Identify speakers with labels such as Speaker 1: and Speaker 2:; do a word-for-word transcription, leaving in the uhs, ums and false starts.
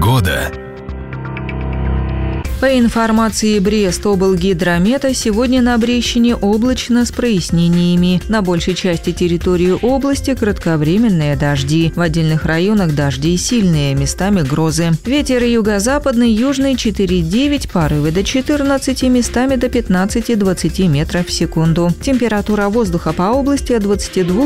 Speaker 1: Погода.
Speaker 2: По информации Брест-облгидромета, сегодня на Брещине облачно с прояснениями. На большей части территории области кратковременные дожди. В отдельных районах дожди сильные, местами грозы. Ветер юго-западный, южный четыре девять, порывы до четырнадцати, местами до пятнадцати-двадцати метров в секунду. Температура воздуха по области от двадцати двух